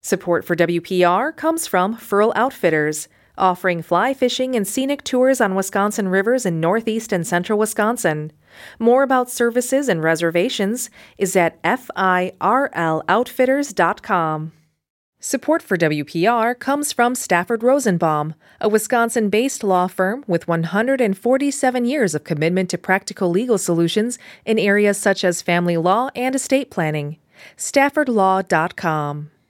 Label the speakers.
Speaker 1: Support for WPR comes from Furl Outfitters, offering fly fishing and scenic tours on Wisconsin rivers in northeast and central Wisconsin. More about services and reservations is at firloutfitters.com. Support for WPR comes from Stafford Rosenbaum, a Wisconsin-based law firm with 147 years of commitment to practical legal solutions in areas such as family law and estate planning. StaffordLaw.com.